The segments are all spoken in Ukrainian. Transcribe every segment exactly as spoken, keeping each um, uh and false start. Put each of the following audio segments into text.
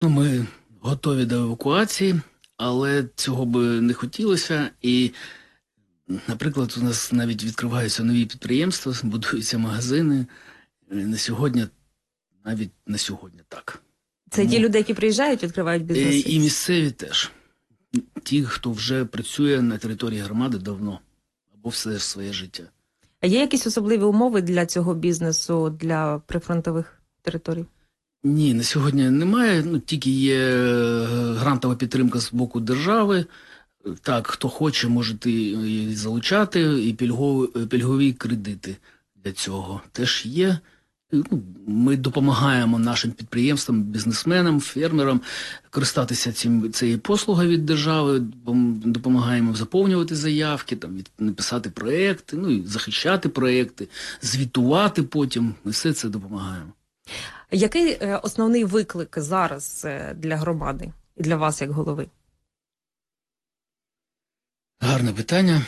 Ну, ми готові до евакуації, але цього би не хотілося. І, наприклад, у нас навіть відкриваються нові підприємства, будуються магазини. На сьогодні, навіть на сьогодні так. Це Тому ті люди, які приїжджають, відкривають бізнеси? І, і місцеві теж. Ті, хто вже працює на території громади давно, або все своє життя. А є якісь особливі умови для цього бізнесу, для прифронтових територій? Ні, на сьогодні немає. Ну, тільки є грантова підтримка з боку держави. Так, хто хоче, може і залучати, і пільгові, пільгові кредити для цього теж є. Ну, ми допомагаємо нашим підприємствам, бізнесменам, фермерам користатися цим, цією послугою від держави, допомагаємо заповнювати заявки, там, від, написати проекти, ну, і захищати проекти, звітувати потім. Ми все це допомагаємо. Який е, основний виклик зараз е, для громади і для вас, як голови? Гарне питання.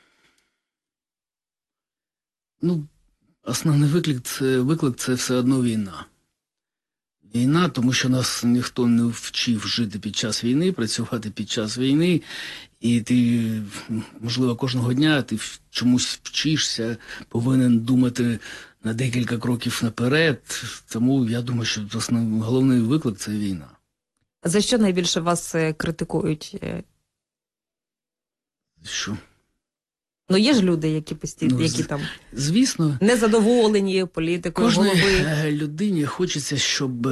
Ну, основний виклик це, виклик – це все одно війна. Війна, тому що нас ніхто не вчив жити під час війни, працювати під час війни. І ти, можливо, кожного дня ти чомусь вчишся, повинен думати на декілька кроків наперед. Тому я думаю, що основний, головний виклик – це війна. За що найбільше вас критикують? Що? Ну, є ж люди, які постійно, ну, які там звісно, незадоволені політикою голови. Кожній людині хочеться, щоб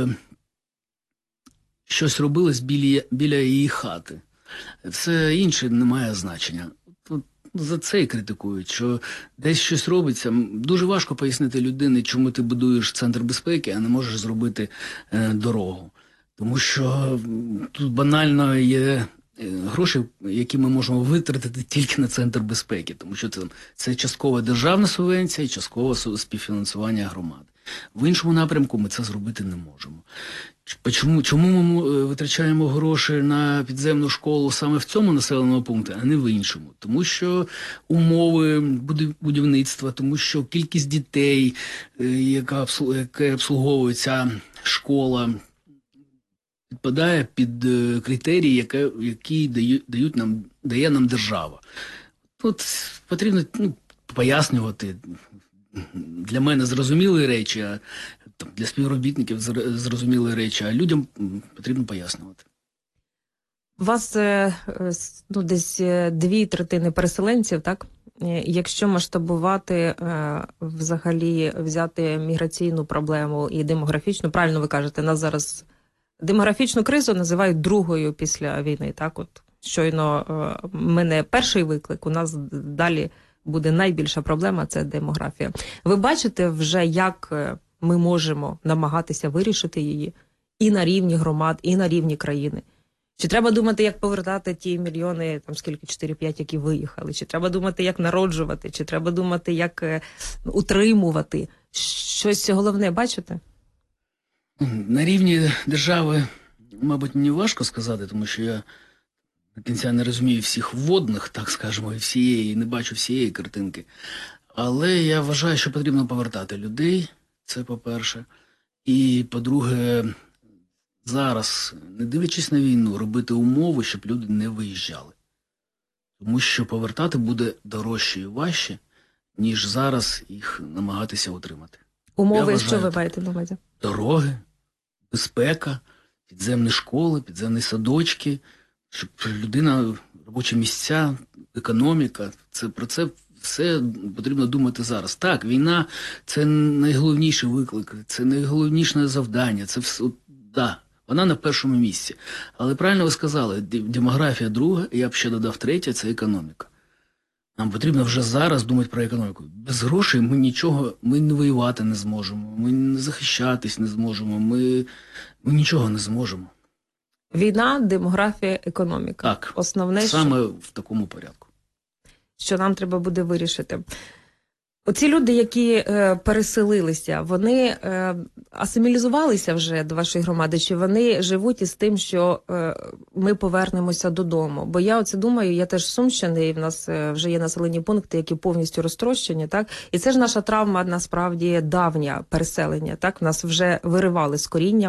щось робилось біля, біля її хати. Все інше не має значення. Тут за це і критикують, що десь щось робиться. Дуже важко пояснити людині, чому ти будуєш центр безпеки, а не можеш зробити е, дорогу. Тому що тут банально є гроші, які ми можемо витратити тільки на центр безпеки, тому що це, це часткова державна субвенція і часткове співфінансування громади. В іншому напрямку ми це зробити не можемо. Чому, чому ми витрачаємо гроші на підземну школу саме в цьому населеному пункті, а не в іншому? Тому що умови будівництва, тому що кількість дітей, яка обслуговує ця школа, підпадає під критерії, які, які дають, дають нам, дає нам держава. Тут потрібно ну, пояснювати для мене зрозумілі речі, а там, для співробітників зрозумілі речі, а людям потрібно пояснювати. У вас ну, десь дві третини переселенців, так? Якщо масштабувати, взагалі взяти міграційну проблему і демографічну, правильно ви кажете, нас зараз демографічну кризу називають другою після війни, так? От щойно мене перший виклик, у нас далі буде найбільша проблема – це демографія. Ви бачите вже, як ми можемо намагатися вирішити її і на рівні громад, і на рівні країни? Чи треба думати, як повертати ті мільйони, там скільки, чотири-п'ять, які виїхали? Чи треба думати, як народжувати? Чи треба думати, як утримувати? Щось головне бачите? На рівні держави, мабуть, мені важко сказати, тому що я до кінця не розумію всіх вводних, так скажемо, і всієї, не бачу всієї картинки. Але я вважаю, що потрібно повертати людей, це по-перше. І, по-друге, зараз, не дивлячись на війну, робити умови, щоб люди не виїжджали. Тому що повертати буде дорожче і важче, ніж зараз їх намагатися утримати. Умови, вважаю, що ви маєте на увазі? Дороги, безпека, підземні школи, підземні садочки, щоб людина, робочі місця, економіка, це, про це все потрібно думати зараз. Так, війна – це найголовніший виклик, це найголовніше завдання, це все, да, вона на першому місці. Але правильно ви сказали, демографія друга, я б ще додав третя – це економіка. Нам потрібно вже зараз думати про економіку. Без грошей ми нічого, ми не воювати не зможемо, ми не захищатись не зможемо, ми, ми нічого не зможемо. Війна, демографія, економіка. Так, основне, саме що, в такому порядку. Що нам треба буде вирішити. Оці люди, які е, переселилися, вони е, асимілізувалися вже до вашої громади, чи вони живуть із тим, що е, ми повернемося додому? Бо я оце думаю, я теж з Сумщини, і в нас е, вже є населені пункти, які повністю розтрощені, так? І це ж наша травма, насправді, давня переселення, так? Нас вже виривали з корінням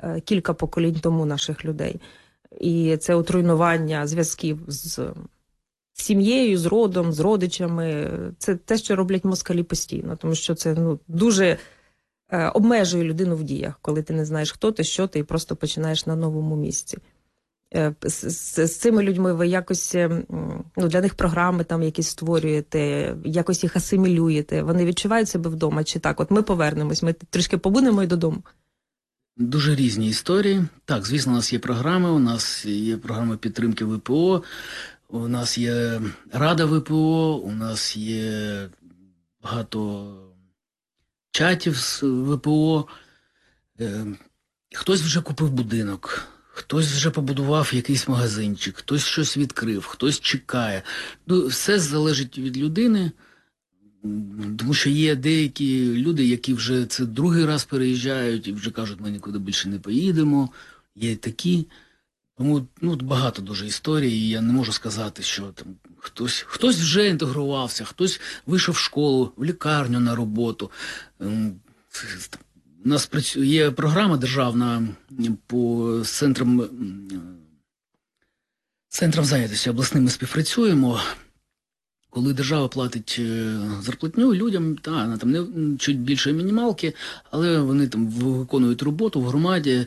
е, кілька поколінь тому наших людей. І це от руйнування зв'язків з сім'єю, з родом, з родичами. Це те, що роблять москалі постійно, тому що це ну, дуже е, обмежує людину в діях, коли ти не знаєш, хто ти, що ти, і просто починаєш на новому місці. Е, з, з, з цими людьми ви якось, ну, для них програми там якісь створюєте, якось їх асимілюєте, вони відчувають себе вдома чи так? От ми повернемось, ми трішки побудемо і додому. Дуже різні історії. Так, звісно, у нас є програми, у нас є програма підтримки ВПО, у нас є Рада ВПО, у нас є багато чатів з ВПО. Хтось вже купив будинок, хтось вже побудував якийсь магазинчик, хтось щось відкрив, хтось чекає. Ну, все залежить від людини, тому що є деякі люди, які вже це другий раз переїжджають і вже кажуть, ми нікуди більше не поїдемо. Є такі. Тому ну, багато дуже історій, і я не можу сказати, що там хтось, хтось вже інтегрувався, хтось вийшов в школу, в лікарню на роботу. У нас працює є програма державна по центрам, центрам зайнятості обласними співпрацюємо. Коли держава платить зарплатню людям, та, вона там не чуть більше мінімалки, але вони там виконують роботу в громаді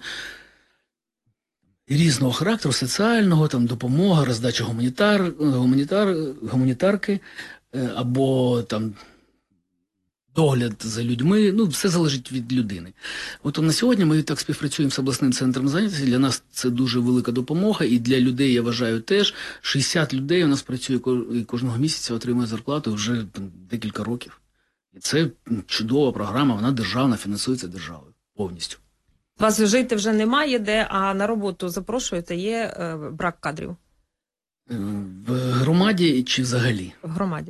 різного характеру, соціального, там допомога, роздача гуманітар, гуманітар, гуманітарки або там догляд за людьми, ну, все залежить від людини. От на сьогодні ми так співпрацюємо з обласним центром зайнятості, для нас це дуже велика допомога, і для людей, я вважаю, теж. шістдесят людей у нас працює і кожного місяця отримує зарплату вже там, декілька років. І це чудова програма, вона державна, фінансується державою повністю. Вас жити вже немає де, а на роботу запрошуєте, є е, брак кадрів? В громаді чи взагалі? В громаді.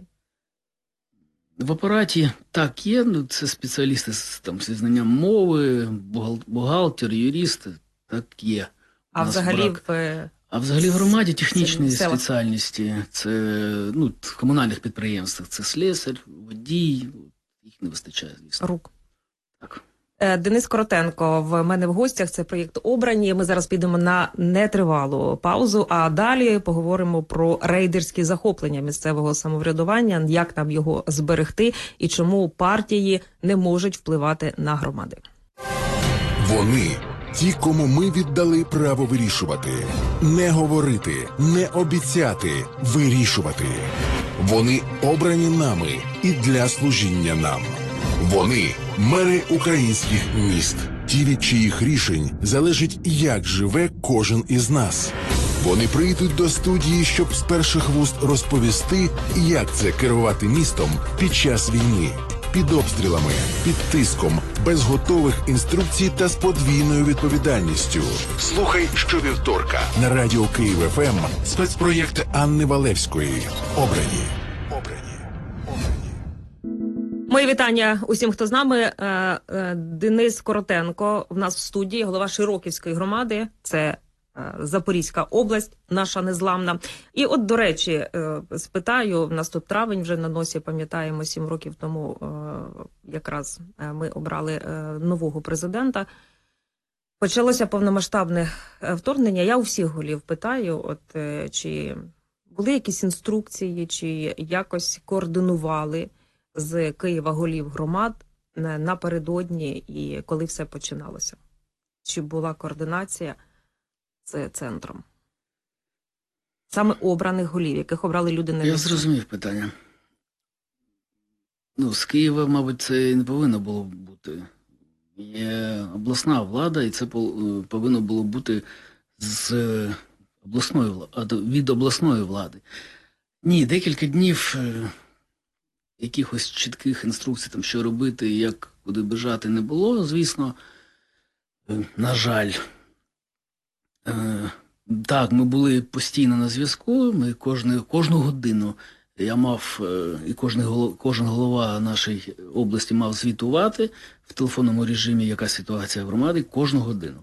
В апараті так є, ну, це спеціалісти з, там, зі знанням мови, бухгалтер, юрист, так є. А взагалі в... А взагалі в громаді технічні Села. спеціальності, це ну, в комунальних підприємствах, це слесар, водій, їх не вистачає, звісно. Рук. Так. Денис Коротенко в мене в гостях, це проєкт «Обрані». Ми зараз підемо на нетривалу паузу, а далі поговоримо про рейдерські захоплення місцевого самоврядування, як нам його зберегти і чому партії не можуть впливати на громади. Вони – ті, кому ми віддали право вирішувати. Не говорити, не обіцяти, вирішувати. Вони обрані нами і для служіння нам. Вони – мери українських міст, ті, від чиїх рішень залежить, як живе кожен із нас. Вони прийдуть до студії, щоб з перших вуст розповісти, як це керувати містом під час війни, під обстрілами, під тиском, без готових інструкцій та з подвійною відповідальністю. Слухай щовівторка на Радіо Київ еф ем спецпроєкт Анни Валевської «Обрані». Мої вітання усім, хто з нами. Денис Коротенко в нас в студії, голова Широківської громади. Це Запорізька область, наша незламна. І от, до речі, спитаю, в нас тут травень вже на носі, пам'ятаємо, сім років тому якраз ми обрали нового президента. Почалося повномасштабне вторгнення. Я у всіх голів питаю, от чи були якісь інструкції, чи якось координували з Києва голів громад напередодні і коли все починалося? Чи була координація з центром? Саме обраних голів, яких обрали люди на місці. Я зрозумів питання. Ну, з Києва, мабуть, це і не повинно було бути. Є обласна влада, і це повинно було бути з обласної влади, від обласної влади. Ні, декілька днів якихось чітких інструкцій, там, що робити, як куди біжати, не було, звісно. На жаль. Так, ми були постійно на зв'язку, ми кожну, кожну годину я мав, і кожен голова, кожен голова нашої області мав звітувати в телефонному режимі, яка ситуація в громаді, кожну годину.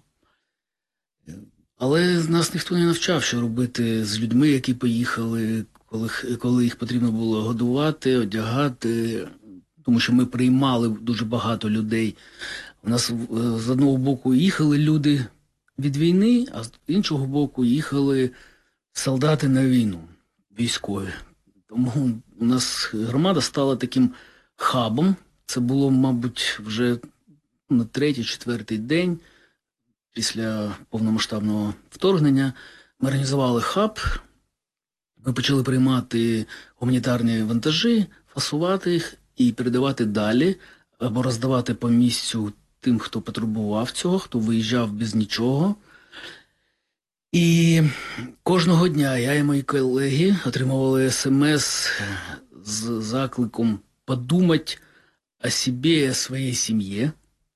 Але нас ніхто не навчав, що робити з людьми, які поїхали, коли, коли їх потрібно було годувати, одягати, тому що ми приймали дуже багато людей У нас е, з одного боку їхали люди від війни, а з іншого боку їхали солдати на війну, військові. Тому у нас громада стала таким хабом. Це було, мабуть, вже на третій-четвертий день після повномасштабного вторгнення. Ми організували хаб, ми почали приймати гуманітарні вантажі, фасувати їх і передавати далі, або роздавати по місцю тим, хто потребував цього, хто виїжджав без нічого. І кожного дня я і мої колеги отримували смс з закликом подумати о собі, о своїй сім'ї.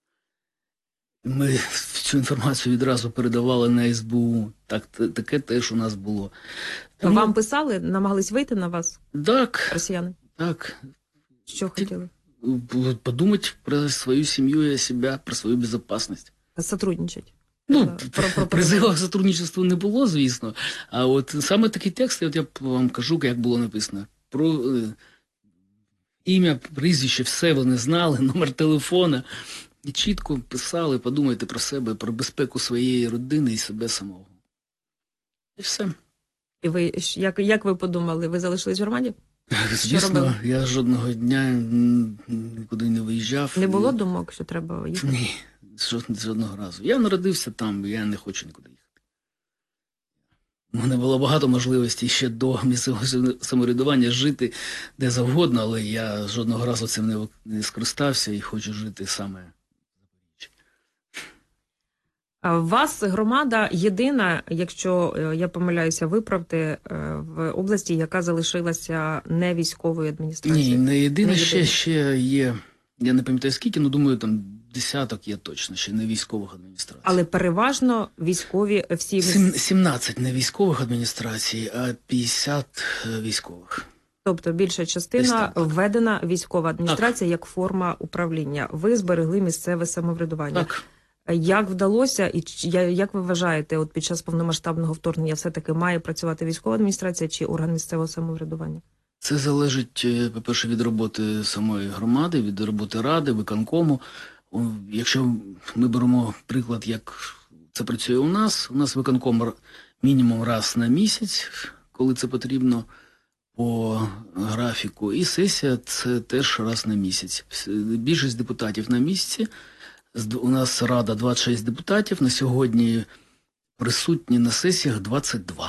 Ми цю інформацію відразу передавали на ес бе у. Так, таке теж у нас було. Тому... Вам писали, намагались вийти на вас, Так, росіяни? так. Що хотіли? Подумати про свою сім'ю і себе, про свою безпечність. Сотрудничать. Ну, про, про, призива к сотрудничеству не було, звісно. А от саме такі тексти, от я вам кажу, як було написано. Про е, ім'я, прізвище, все вони знали, номер телефона. І чітко писали, подумайте про себе, про безпеку своєї родини і себе самого. І все. І ви, як, як ви подумали, ви залишились в громаді? Звісно, я жодного дня нікуди не виїжджав. Не було думок, що треба їхати? Ні, жодного разу. Я народився там, я не хочу нікуди їхати. У мене було багато можливостей ще до місцевого самоврядування жити де завгодно, але я жодного разу цим не, не скористався і хочу жити саме в Запоріжжі. У вас громада єдина, якщо я помиляюся, виправте, в області, яка залишилася не військовою адміністрацією? Ні, не єдина, не ще, ще є, я не пам'ятаю скільки, але думаю, там десяток є точно, ще не військових адміністрацій. Але переважно військові всі... сімнадцять не військових адміністрацій, а п'ятдесят військових. Тобто більша частина введена військова адміністрація так. як форма управління. Ви зберегли місцеве самоврядування. Так. Як вдалося, і як ви вважаєте, от під час повномасштабного вторгнення все-таки має працювати військова адміністрація чи орган місцевого самоврядування? Це залежить, по-перше, від роботи самої громади, від роботи ради, виконкому. Якщо ми беремо приклад, як це працює у нас, у нас виконком мінімум раз на місяць, коли це потрібно, по графіку, і сесія це теж раз на місяць. Більшість депутатів на місці. У нас рада двадцять шість депутатів, на сьогодні присутні на сесіях двадцять два.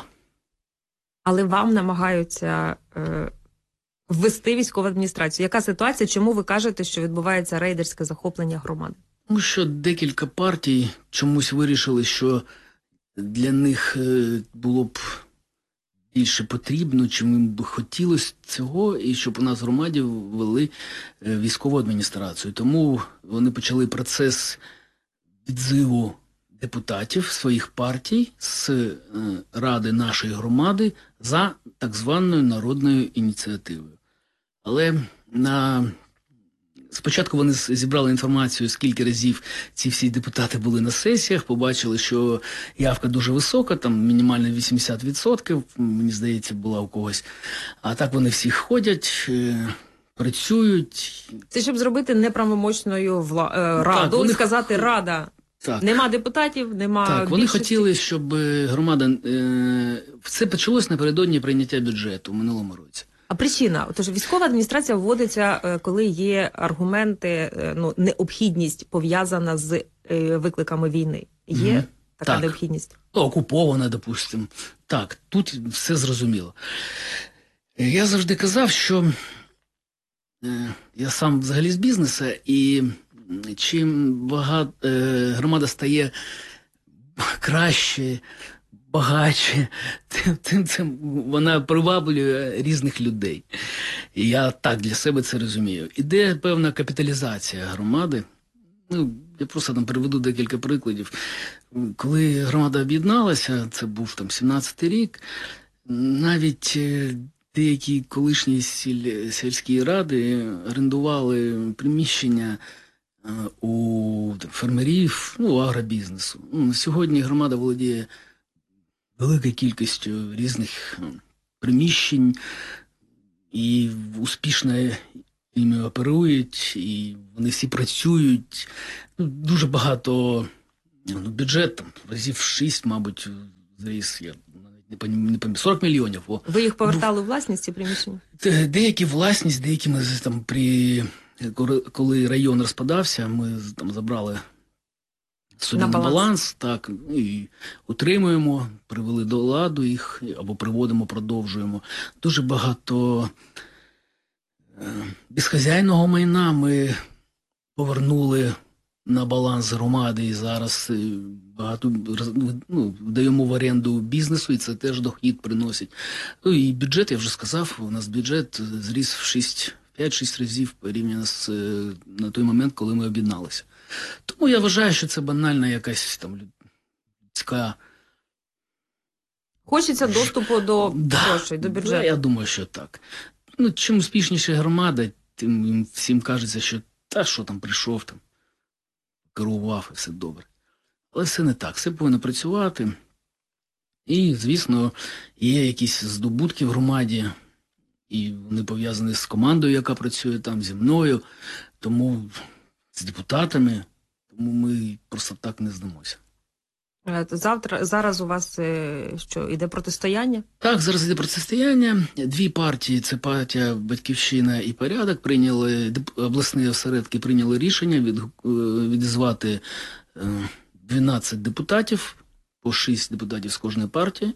Але вам намагаються е, ввести військову адміністрацію. Яка ситуація? Чому ви кажете, що відбувається рейдерське захоплення громади? Тому що декілька партій чомусь вирішили, що для них було б більше потрібно, чим їм би хотілося цього, і щоб у нас в громаді ввели військову адміністрацію. Тому вони почали процес відзиву депутатів своїх партій з ради нашої громади за так званою народною ініціативою. Але на... спочатку вони зібрали інформацію, скільки разів ці всі депутати були на сесіях, побачили, що явка дуже висока, там мінімально вісімдесят відсотків, мені здається, була у когось. А так вони всі ходять, працюють. Це щоб зробити неправомочною вла... раду, так, вони... сказати, рада, так. Нема депутатів, нема Так, вони більшості. хотіли, щоб громада... Це почалось напередодні прийняття бюджету в минулому році. А причина? Тож військова адміністрація вводиться, коли є аргументи, ну, необхідність пов'язана з викликами війни. Є mm-hmm. така так. необхідність? Окупована, допустимо. Так, тут все зрозуміло. Я завжди казав, що я сам взагалі з бізнесу, і чим багато, громада стає краще, багатше, тим, тим, тим вона приваблює різних людей. І я так для себе це розумію. Іде певна капіталізація громади. Ну, я просто там приведу декілька прикладів. Коли громада об'єдналася, це був там сімнадцятий рік, навіть деякі колишні сіль, сільські ради орендували приміщення у фермерів, ну, у агробізнесу. Ну, сьогодні громада володіє великою кількістю різних приміщень і успішно ними оперують, і вони всі працюють. Ну, дуже багато, ну, бюджет там, разів шість, мабуть, зріс, я не пам'ятаю, сорок мільйонів. О. Ви їх повертали у власність, ці приміщення? Деякі власність, деякі ми там при... Коли район розпадався, ми там забрали собі на, на баланс, баланс так, і утримуємо, привели до ладу їх, або приводимо, продовжуємо. Дуже багато безхазяйного майна ми повернули на баланс громади, і зараз багато, ну, даємо в оренду бізнесу, і це теж дохід приносить. Ну, і бюджет, я вже сказав, у нас бюджет зріс в шість, п'ять-шість разів порівняно з на той момент, коли ми об'єдналися. Тому я вважаю, що це банальна якась там людська... Хочеться доступу до да, грошей, до бюджету. Да, я думаю, що так. Ну, чим успішніша громада, тим їм всім кажеться, що та що там прийшов, там, керував і все добре. Але все не так, все повинно працювати. І, звісно, є якісь здобутки в громаді, і вони пов'язані з командою, яка працює там, зі мною, тому з депутатами, тому ми просто так не здамося. Завтра, зараз у вас що, іде протистояння? Так, зараз іде протистояння. Дві партії, це партія «Батьківщина» і «Порядок», прийняли, обласні осередки прийняли рішення від, відізвати дванадцять депутатів, по шість депутатів з кожної партії.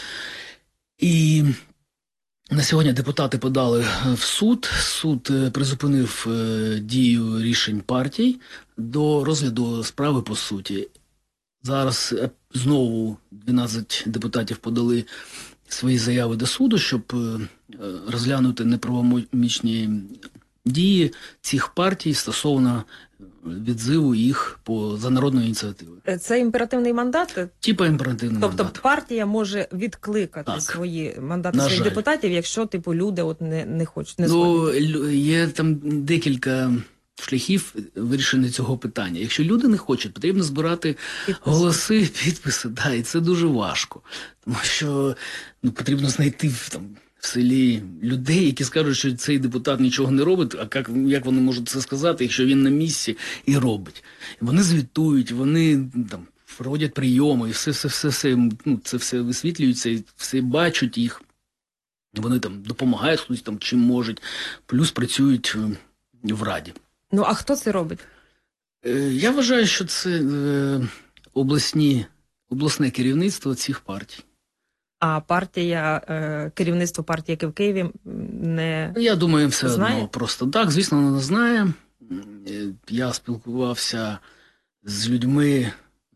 І на сьогодні депутати подали в суд. Суд призупинив дію рішень партій до розгляду справи по суті. Зараз знову дванадцять депутатів подали свої заяви до суду, щоб розглянути неправомірні дії цих партій стосовно відзиву їх по, за народною ініціативою. Це імперативний мандат? Типа імперативний тобто мандат. Тобто партія може відкликати так. свої мандати На своїх жаль. депутатів, якщо типу люди от не, не хочуть, не ну, є там декілька шляхів вирішення цього питання. Якщо люди не хочуть, потрібно збирати підписи. голоси, підписи, да, і це дуже важко. Тому що ну, потрібно знайти там, в селі людей, які скажуть, що цей депутат нічого не робить, а як, як вони можуть це сказати, якщо він на місці і робить. Вони звітують, вони там проводять прийоми, і все, все, все, все, ну, це все висвітлюється, і все бачать їх. Вони там допомагають, хтось там чим можуть, плюс працюють в Раді. Ну, а хто це робить? Я вважаю, що це е, обласні, обласне керівництво цих партій. А партія, е, керівництво партії, яке в Києві, не Я думаю, все знає? одно просто так. Звісно, вона не знає. Я спілкувався з людьми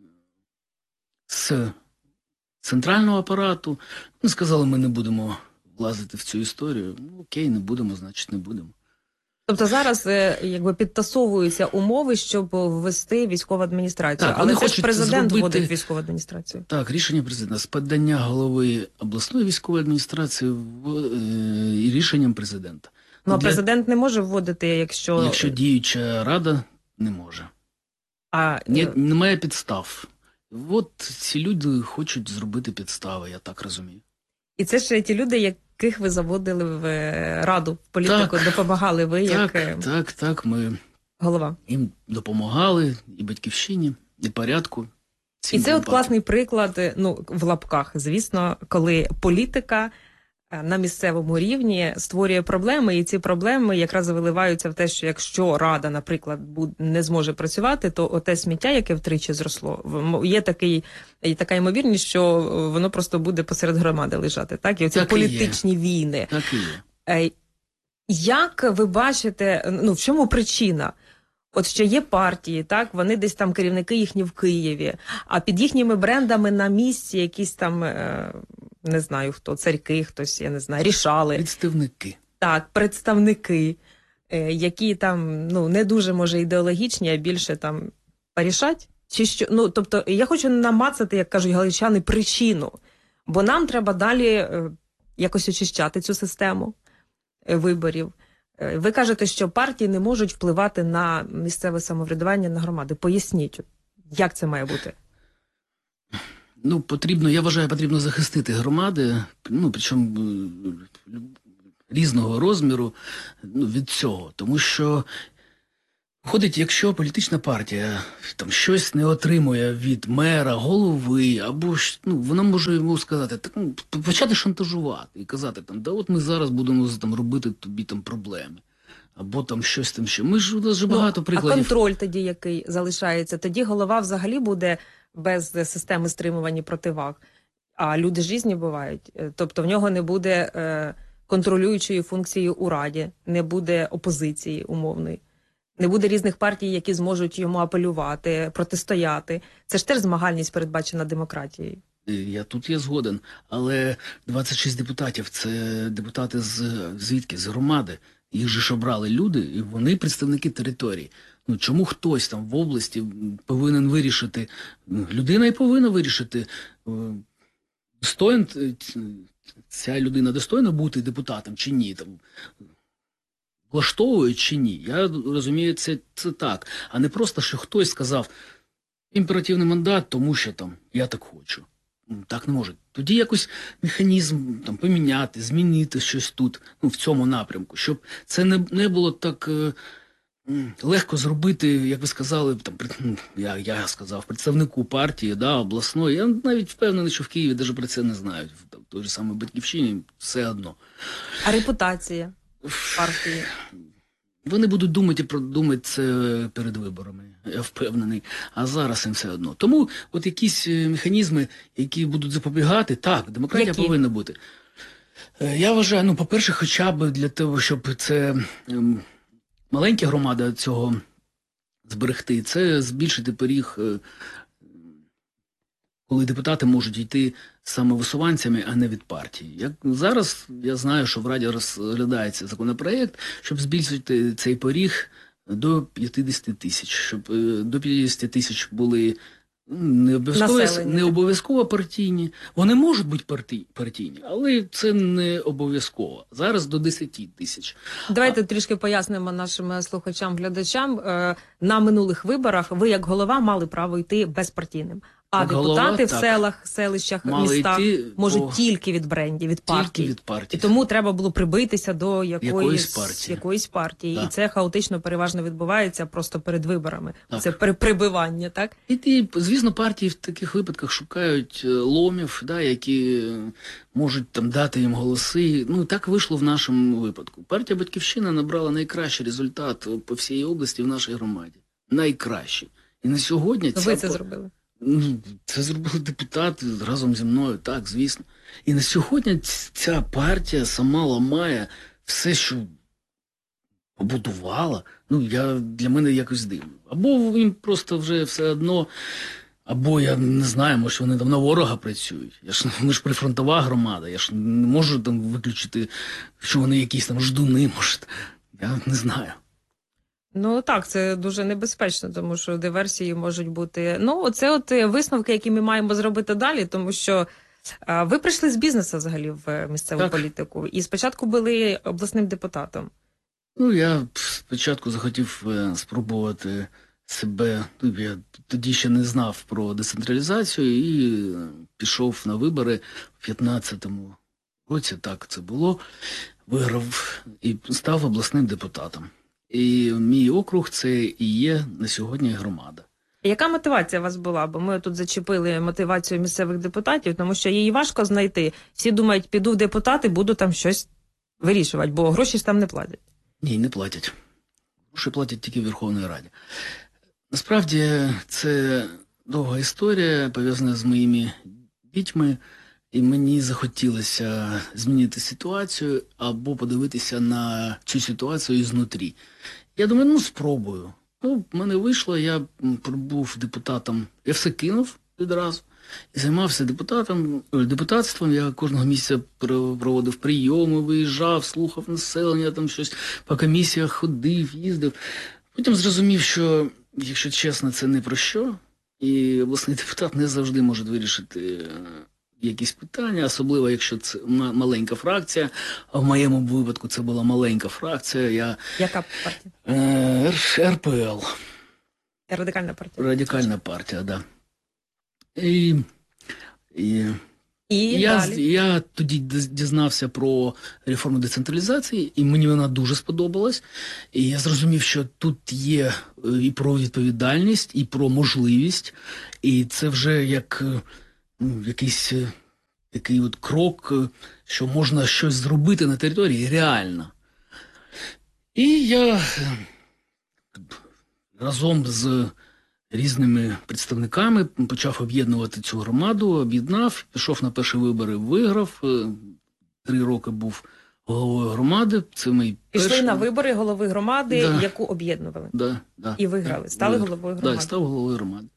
з центрального апарату. Вони сказали, ми не будемо влазити в цю історію. Ну, окей, не будемо, значить не будемо. Тобто зараз якби підтасовуються умови, щоб ввести військову адміністрацію. Так, але це ж президент зробити... вводить військову адміністрацію. Так, рішення президента. З подання голови обласної військової адміністрації в... і рішенням президента. Ну, а Для... президент не може вводити, якщо... Якщо діюча рада не може. А... Ні, немає підстав. От ці люди хочуть зробити підстави, я так розумію. І це ж ті люди, яких ви заводили в раду, в політику, так, допомагали ви, так, як так, так, ми голова. Їм допомагали, і «Батьківщині», і «Порядку». І це от класний приклад, ну, в лапках, звісно, коли політика на місцевому рівні створює проблеми, і ці проблеми якраз виливаються в те, що якщо Рада, наприклад, не зможе працювати, то оте сміття, яке втричі зросло, є такий, є така ймовірність, що воно просто буде посеред громади лежати. Так? І оці так політичні і війни. Так і є. Як ви бачите, ну, в чому причина? От що є партії, так, вони десь там, керівники їхні в Києві, а під їхніми брендами на місці якісь там, е, не знаю хто, царьки, хтось, я не знаю, рішали. Представники. Так, представники, е, які там, ну, не дуже, може, ідеологічні, а більше там порішать. Чи що? Ну, тобто, я хочу намацати, як кажуть галичани, причину, бо нам треба далі е, якось очищати цю систему е, виборів. Ви кажете, що партії не можуть впливати на місцеве самоврядування, на громади. Поясніть, як це має бути? Ну, потрібно, я вважаю, потрібно захистити громади, ну, причому різного розміру ну, від цього. Тому що ходить, якщо політична партія там щось не отримує від мера, голови, або ж, ну, вона може йому сказати, так, ну, почати шантажувати і казати, там, да от ми зараз будемо там, робити тобі там проблеми. Або там щось там ще. Ми ж у нас же багато Ну, прикладів. А контроль тоді, який залишається? Тоді голова взагалі буде без системи стримування противаг. А люди ж різні бувають. Е, Тобто в нього не буде е, контролюючої функції у Раді, не буде опозиції умовної, не буде різних партій, які зможуть йому апелювати, протистояти. Це ж теж змагальність, передбачена демократією. Я тут є згоден, але двадцять шість депутатів – це депутати з звідки? З громади. Їх же ж обрали люди, і вони представники території. Ну, чому хтось там в області повинен вирішити, людина і повинна вирішити, достоин, ця людина достойна бути депутатом чи ні, там, влаштовують чи ні. Я розумію, це, це так, а не просто, що хтось сказав імперативний мандат, тому що там я так хочу. Так не може. Тоді якось механізм там поміняти, змінити щось тут, ну, в цьому напрямку, щоб це не, не було так е, легко зробити, як ви сказали, там, я, я сказав, представнику партії, да, обласної. Я навіть впевнений, що в Києві навіть про це не знають. В той же самій Батьківщині все одно. А репутація партії? Вони будуть думати про думати це перед виборами, я впевнений, а зараз їм все одно. Тому от якісь механізми, які будуть запобігати, так, демократія Які? повинна бути. Я вважаю, ну, по-перше, хоча б для того, щоб це ем, маленька громада цього зберегти, це збільшити поріг, е, коли депутати можуть йти самовисуванцями, а не від партії. Як зараз я знаю, що в Раді розглядається законопроєкт, щоб збільшити цей поріг до п'ятдесят тисяч, щоб е, до п'ятдесят тисяч були не обов'язково, Населення. не обов'язково партійні. Вони можуть бути парті, партійні, але це не обов'язково. Зараз до десять тисяч. Давайте трішки пояснимо нашим слухачам, глядачам. Е, На минулих виборах ви, як голова, мали право йти безпартійним. А Як депутати голова, в так. селах, селищах, Мали містах йти можуть по- тільки від брендів, від партій. Тільки від партії. І тому треба було прибитися до якоїсь, Якоїсь партії. якоїсь партії. Так. І це хаотично переважно відбувається просто перед виборами. Так. Це при прибивання, так? І, і, звісно, партії в таких випадках шукають е, ломів, да, які е, можуть там дати їм голоси. Ну, так вийшло в нашому випадку. Партія «Батьківщина» набрала найкращий результат по всій області в нашій громаді. Найкращий. І на сьогодні Ви ця це па- зробили. Ну, це зробили депутати разом зі мною, так, звісно. І на сьогодні ць- ця партія сама ламає все, що побудувала. Ну, я, для мене якось дивно. Або їм просто вже все одно, або я не знаю, може вони там на ворога працюють. Я ж, ми ж прифронтова громада, я ж не можу там виключити, що вони якісь там ждуни, може. Я не знаю. Ну так, це дуже небезпечно, тому що диверсії можуть бути. Ну, це от е, висновки, які ми маємо зробити далі, тому що а, ви прийшли з бізнесу взагалі в місцеву Так. політику. І спочатку були обласним депутатом. Ну, я спочатку захотів е, спробувати себе. Ну, я тоді ще не знав про децентралізацію і е, пішов на вибори в п'ятнадцятому році, так це було. Виграв і став обласним депутатом. І мій округ це і є на сьогодні громада. Яка мотивація у вас була? Бо ми тут зачепили мотивацію місцевих депутатів, тому що її важко знайти. Всі думають, піду в депутати, буду там щось вирішувати, бо гроші ж там не платять. Ні, не платять. Гроші платять тільки в Верховній Раді. Насправді, це довга історія, пов'язана з моїми дітьми, і мені захотілося змінити ситуацію або подивитися на цю ситуацію ізнутрі. Я думаю, ну спробую. Ну, в мене вийшло, я м, був депутатом, я все кинув відразу і займався депутатом, е, депутатством. Я кожного місяця про- проводив прийоми, виїжджав, слухав населення, там щось по комісіях ходив, їздив. Потім зрозумів, що, якщо чесно, це не про що, і обласний депутат не завжди може вирішити е, якісь питання, особливо якщо це ма- маленька фракція, а в моєму випадку це була маленька фракція, я Яка партія? е, Р- РПЛ. Радикальна партія. Радикальна партія, да. І, і І Я, далі. я тоді дізнався про реформу децентралізації, і мені вона дуже сподобалась. І я зрозумів, що тут є і про відповідальність, і про можливість. І це вже як ну, якийсь такий от крок, що можна щось зробити на території реально. І я разом з різними представниками почав об'єднувати цю громаду, об'єднав, пішов на перші вибори, виграв. Три роки був головою громади. Це мій Пішли перший... на вибори голови громади, Да. яку об'єднували. Да, да. І виграли. Стали Да. головою Да, громади. став головою громади.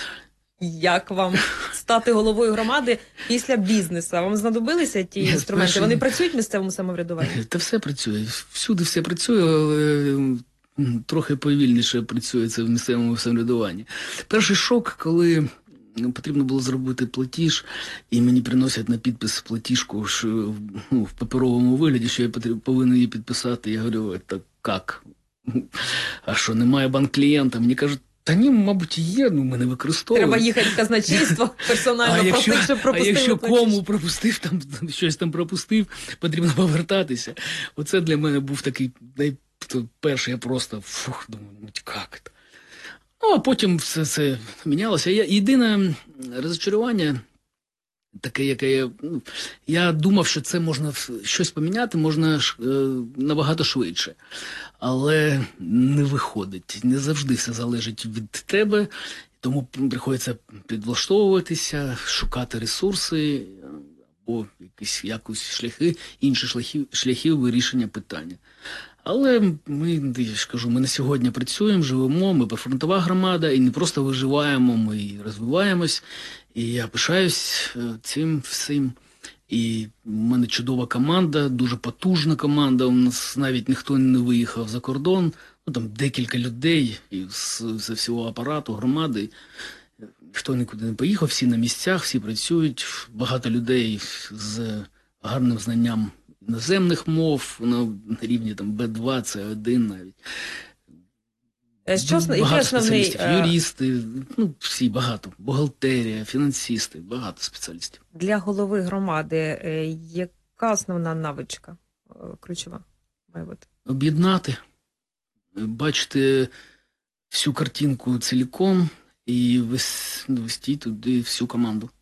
Як вам стати головою громади після бізнесу? Вам знадобилися ті Я інструменти? спершу- Вони працюють в місцевому самоврядуванні? Та все працює. Всюди все працює, але м, трохи повільніше працює це в місцевому самоврядуванні. Перший шок, коли потрібно було зробити платіж, і мені приносять на підпис платіжку що, ну, в паперовому вигляді, що я потріб- повинен її підписати. Я говорю, це як? А що, немає банк-клієнта? Мені кажуть, та ні, мабуть, є, ну ми не використовуємо. Треба їхати в казначейство персонально, А якщо, просити, щоб а пропустили якщо платіж. кому пропустив, там щось там пропустив, потрібно повертатися. Оце для мене був такий най... перший, я просто фух, думаю, ну як це? Ну, а потім все це мінялося. Я, єдине розчарування, таке, яке я, ну, я думав, що це можна щось поміняти, можна е, набагато швидше. Але не виходить. Не завжди все залежить від тебе. Тому приходиться підлаштовуватися, шукати ресурси або якісь, якісь шляхи, інші шляхи, шляхи вирішення питання. Але ми, я ж кажу, ми на сьогодні працюємо, живемо, ми прифронтова громада, і не просто виживаємо, ми і розвиваємось. І я пишаюсь цим всім. І в мене чудова команда, дуже потужна команда. У нас навіть ніхто не виїхав за кордон. Ну, там декілька людей з, з всього апарату, громади. Ніхто нікуди не поїхав, всі на місцях, всі працюють. Багато людей з гарним знанням іноземних мов, на рівні там Б два, С один навіть. Що, який багато основний, спеціалістів, юристи, ну всі багато, бухгалтерія, фінансисти, багато спеціалістів. Для голови громади е, яка основна навичка е, ключова має бути? Об'єднати, бачити всю картинку ціліком і вес- вести туди всю команду.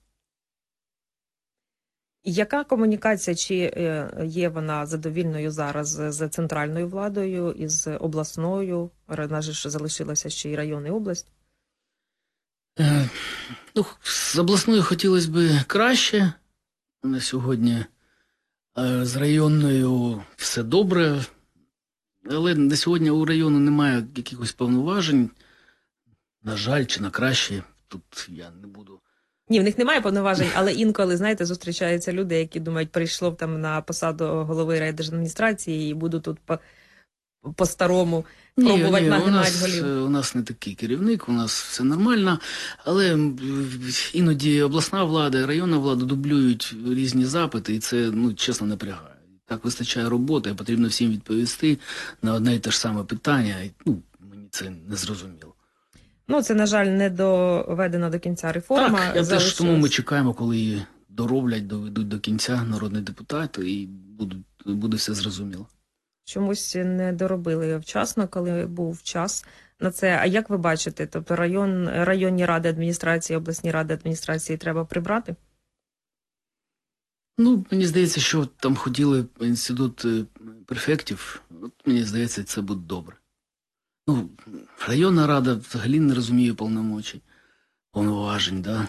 Яка комунікація, чи е, є вона задовільною зараз з центральною владою, із обласною? У нас же ж залишилася ще й район і область. Е, ну, з обласною хотілося б краще на сьогодні. Е, з районною все добре. Але на сьогодні у району немає якихось повноважень. На жаль, чи на краще, тут я не буду. Ні, в них немає повноважень, але інколи, знаєте, зустрічаються люди, які думають, прийшло там на посаду голови райдержадміністрації і буду тут по, по-старому пробувати ні, у нагинати нас, голів. у нас не такий керівник, у нас все нормально, але іноді обласна влада, районна влада дублюють різні запити, і це, ну, чесно, напрягає. Так вистачає роботи, потрібно всім відповісти на одне і те ж саме питання, і, ну, мені це не зрозуміло. Ну, це, на жаль, не доведена до кінця реформа. Так, я теж залишилась. тому ми чекаємо, коли її дороблять, доведуть до кінця народні депутати, і будуть, буде все зрозуміло. Чомусь не доробили вчасно, коли був час на це. А як ви бачите, тобто район, районні ради адміністрації, обласні ради адміністрації треба прибрати? Ну, мені здається, що там хотіли інститут е, префектів. От, мені здається, це буде добре. Ну, районна рада взагалі не розуміє повномочій, повноважень, да? Не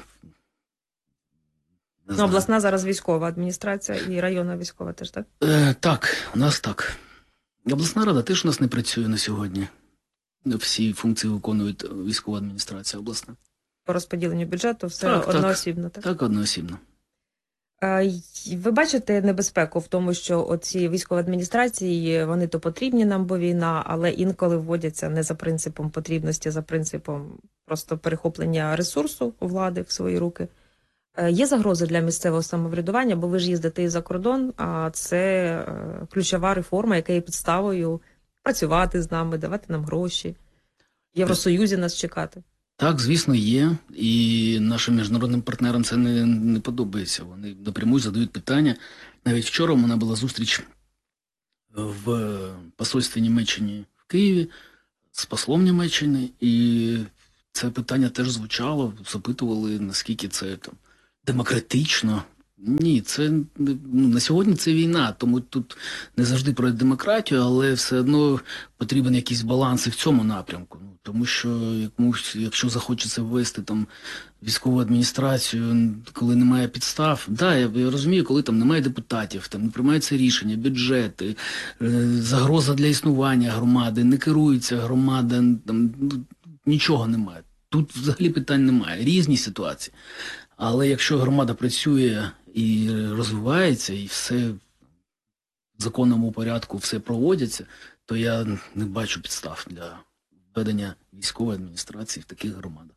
Ну, знаю. обласна зараз військова адміністрація і районна військова теж, так? Е, так, у нас так. Обласна рада теж у нас не працює на сьогодні. Всі функції виконують військова адміністрація обласна. По розподіленню бюджету все Так, так. одноосібно, так? Так, одноосібно. А, й- Ви бачите небезпеку в тому, що оці військові адміністрації, вони то потрібні нам, бо війна, але інколи вводяться не за принципом потрібності, а за принципом просто перехоплення ресурсу влади в свої руки. Е, Є загрози для місцевого самоврядування, бо ви ж їздите і за кордон, а це е, ключова реформа, яка є підставою працювати з нами, давати нам гроші, в Євросоюзі нас чекати. Так, звісно, є. І нашим міжнародним партнерам це не, не подобається. Вони напряму задають питання. Навіть вчора у мене була зустріч в посольстві Німеччини в Києві з послом Німеччини, і це питання теж звучало, запитували, наскільки це там демократично. Ні, це ну, на сьогодні це війна, тому тут не завжди про демократію, але все одно потрібен якийсь баланс і в цьому напрямку. Ну, тому що якомусь, якщо захочеться ввести там військову адміністрацію, коли немає підстав, да, я, я розумію, коли там немає депутатів, там не приймаються рішення, бюджети, е, загроза для існування громади, не керується громада, там ну, нічого немає. Тут взагалі питань немає, різні ситуації. Але якщо громада працює і розвивається, і все в законному порядку все проводяться, то я не бачу підстав для введення військової адміністрації в таких громадах.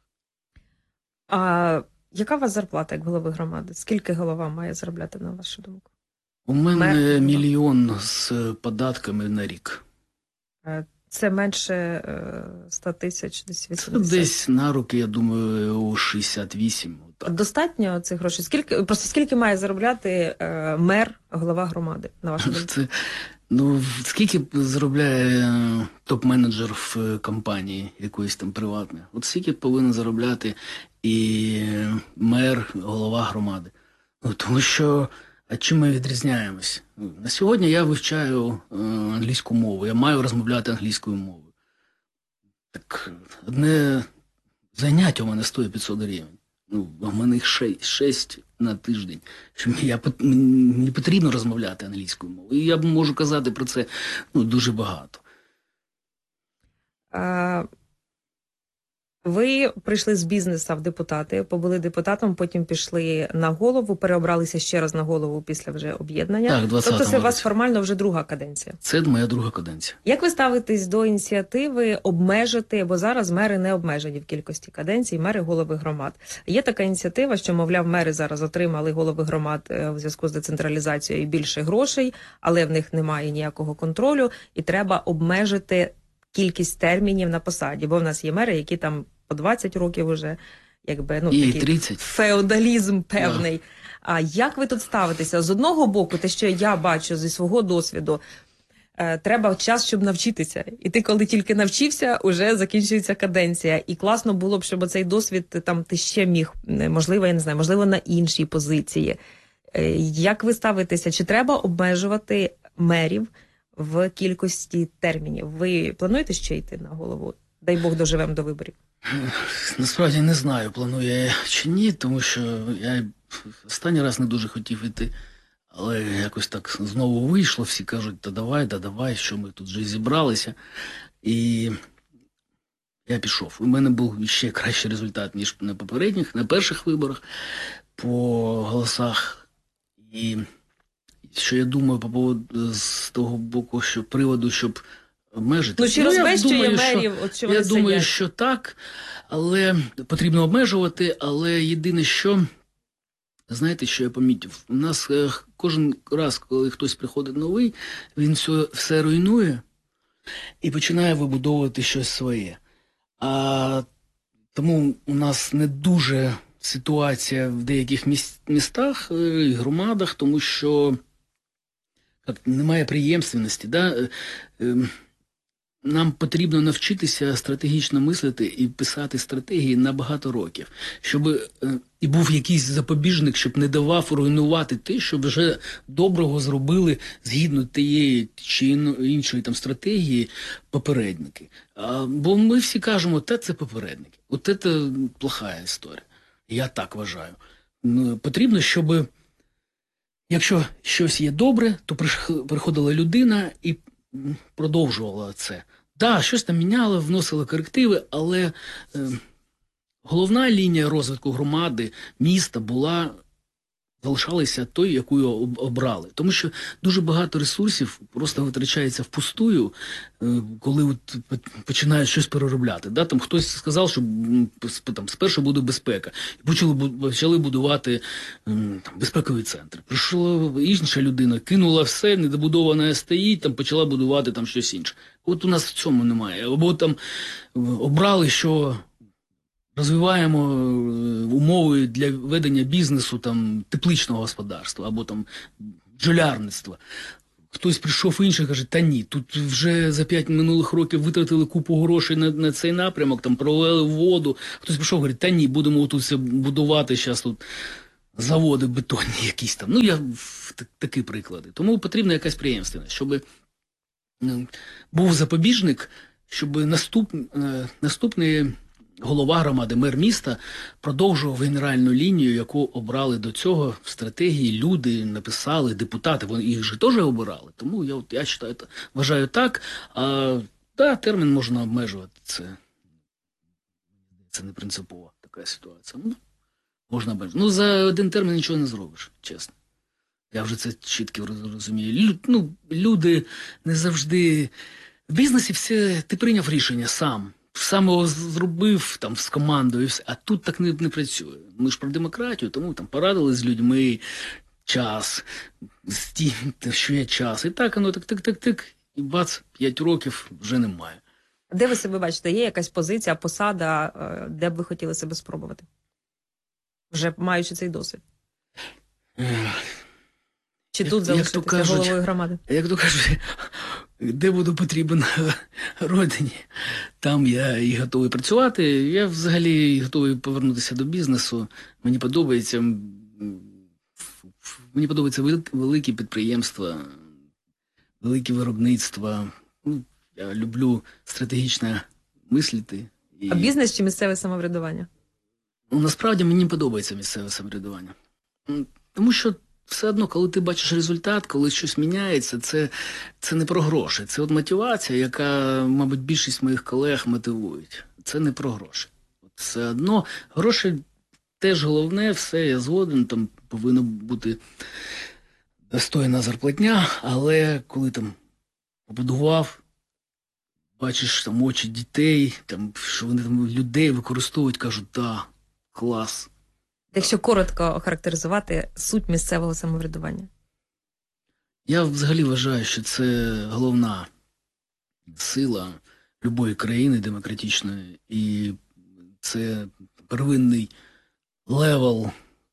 А яка у вас зарплата як голови громади? Скільки голова має заробляти, на вашу думку? У мене Мер- мільйон з податками на рік. Е, Це менше е, ста тисяч, десь вісімдесят. Десь на руки, я думаю, у шістдесят вісім. Отак. Достатньо цих грошей? Скільки, просто скільки має заробляти е, мер, голова громади, на вашу думку? Це, ну, скільки заробляє е, топ-менеджер в е, компанії якоїсь там приватної? От скільки повинен заробляти і е, мер, голова громади? Ну, тому що, а чим ми відрізняємось? Ну, на сьогодні я вивчаю е, англійську мову, я маю розмовляти англійською мовою. Так, одне заняття у мене стоїть п'ятсот гривень. Ну, а в мене їх шесть, шесть на тиждень. Що мені, я, мені потрібно розмовляти англійською мовою. І я можу казати про це ну, дуже багато. А, ви прийшли з бізнесу в депутати, побули депутатом, потім пішли на голову, переобралися ще раз на голову після вже об'єднання. Так, в двадцятому Тобто це у вас році. формально вже друга каденція. Це моя друга каденція. Як ви ставитесь до ініціативи обмежити, бо зараз мери не обмежені в кількості каденцій, мери голови громад. Є така ініціатива, що, мовляв, мери зараз отримали голови громад е, в зв'язку з децентралізацією більше грошей, але в них немає ніякого контролю, і треба обмежити кількість термінів на посаді, бо в нас є мери, які там по двадцять років вже, якби, ну, І такий тридцять. феодалізм певний. А як ви тут ставитеся? З одного боку, те, що я бачу зі свого досвіду, е, треба час, щоб навчитися. І ти, коли тільки навчився, уже закінчується каденція. І класно було б, щоб цей досвід там ти ще міг, е, можливо, я не знаю, можливо, на іншій позиції. Е, як ви ставитеся? Чи треба обмежувати мерів в кількості термінів? Ви плануєте ще йти на голову? Дай Бог, доживемо до виборів. Насправді не знаю, планую я чи ні, тому що я останній раз не дуже хотів іти, але якось так знову вийшло, всі кажуть, та давай, та давай, що ми тут вже зібралися. І я пішов. У мене був ще кращий результат, ніж на попередніх, на перших виборах по голосах. І що я думаю по поводу з того боку, що приводу, щоб обмежити. Ну, чи я розбещує думаю, що- мерів, от що вони Я думаю, сидять? що так, але потрібно обмежувати, але єдине що, знаєте, що я помітив? У нас е, кожен раз, коли хтось приходить новий, він все, все руйнує і починає вибудовувати щось своє. А тому у нас не дуже ситуація в деяких міс- містах е, і громадах, тому що як, немає преємственності. Да? Е, ем, Нам потрібно навчитися стратегічно мислити і писати стратегії на багато років, щоб е, і був якийсь запобіжник, щоб не давав руйнувати те, що вже доброго зробили згідно тієї чи іно- іншої там стратегії попередники. А, бо ми всі кажемо, те це попередники. От це плоха історія. Я так вважаю. Ну, потрібно, щоб якщо щось є добре, то прих- приходила людина і м, продовжувала це. Так, да, щось там міняло, вносило корективи, але е, головна лінія розвитку громади, міста була, залишалася той, яку об- обрали. Тому що дуже багато ресурсів просто витрачається впустую, е, коли от п- починають щось переробляти. Да? Там хтось сказав, що м, сп- там, спершу буде безпека. І почали, бу- почали будувати м, там, безпековий центр. Прийшла інша людина, кинула все, недобудоване стоїть, там почала будувати там щось інше. От у нас в цьому немає. Або там е, обрали, що розвиваємо умови для ведення бізнесу, там, тепличного господарства або там бджолярництва. Хтось прийшов інший, каже, та ні, тут вже за п'ять минулих років витратили купу грошей на, на цей напрямок, там провели воду. Хтось прийшов, говорить, та ні, будемо тут все будувати, зараз тут заводи бетонні якісь там. Ну, я такі приклади. Тому потрібна якась преємственність, щоб був запобіжник, щоб наступ, наступний голова громади, мер міста, продовжував генеральну лінію, яку обрали до цього в стратегії люди, написали, депутати, вони їх же теж обирали. Тому я, от, я вважаю, вважаю так. А, да, термін можна обмежувати. Це, це не принципова така ситуація. Ну, можна обмежувати. Ну, за один термін нічого не зробиш, чесно. Я вже це чітко розумію. Лю, ну, люди не завжди... В бізнесі все, ти прийняв рішення сам. Сам його зробив там з командою, і все. А тут так не, не працює. Ми ж про демократію, тому там порадили з людьми час, стій, що є час. І так воно так-так-так-так, і бац, п'ять років вже немає. Де ви себе бачите? Є якась позиція, посада, де б ви хотіли себе спробувати? Вже маючи цей досвід? Чи тут залишитися головою громади? Як то кажуть, де буду потрібен родині, там я і готовий працювати. Я взагалі готовий повернутися до бізнесу. Мені подобається, мені подобаються великі підприємства, великі виробництва. Я люблю стратегічно мислити. І... А бізнес чи місцеве самоврядування? Ну, насправді мені подобається місцеве самоврядування. Тому що все одно, коли ти бачиш результат, коли щось міняється, це, це не про гроші. Це от мотивація, яка, мабуть, більшість моїх колег мотивують. Це не про гроші. От все одно гроші теж головне, все, я згоден, там повинна бути достойна зарплатня, але коли там побудував, бачиш там очі дітей, там, що вони там людей використовують, кажуть, да, клас. Якщо коротко охарактеризувати суть місцевого самоврядування? Я взагалі вважаю, що це головна сила любої країни демократичної, і це первинний левел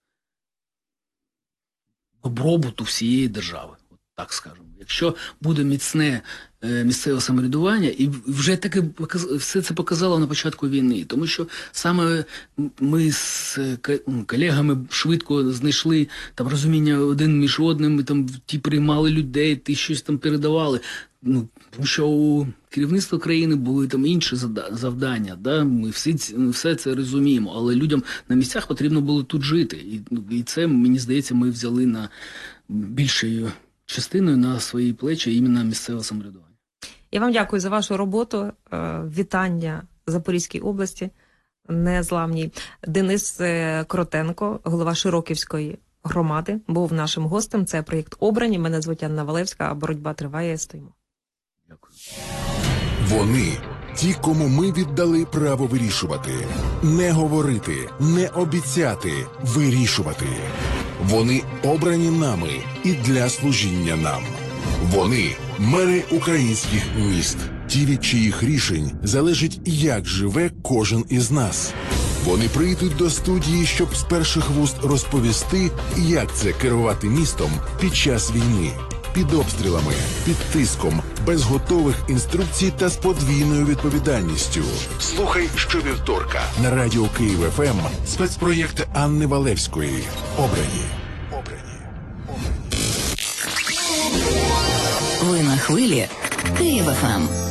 добробуту всієї держави, от так скажемо. Якщо буде міцне е, місцеве самоврядування, і вже таки все це показало на початку війни, тому що саме ми з колегами швидко знайшли там розуміння один між одним, там ті приймали людей, ті щось там передавали. Ну, тому що у керівництва країни були там інші завдання, да? Ми всі, все це розуміємо, але людям на місцях потрібно було тут жити. І, і це, мені здається, ми взяли на більшою частиною на свої плечі іменно місцеве самоврядування. Я вам дякую за вашу роботу. Вітання Запорізькій області, незламній. Денис Кротенко, голова Широківської громади, був нашим гостем. Це проєкт «Обрані». Мене звуть Анна Валевська, а боротьба триває. Стоїмо. Дякую. Вони – ті, кому ми віддали право вирішувати. Не говорити, не обіцяти, вирішувати. Вони обрані нами і для служіння нам. Вони – мери українських міст. Ті, від чиїх рішень залежить, як живе кожен із нас. Вони прийдуть до студії, щоб з перших вуст розповісти, як це керувати містом під час війни. Під обстрілами, під тиском, без готових інструкцій та з подвійною відповідальністю. Слухай щовівторка на Радіо Київ еф ем спецпроєкт Анни Валевської «Обрані». Обрані. Ви на хвилі Київ еф ем.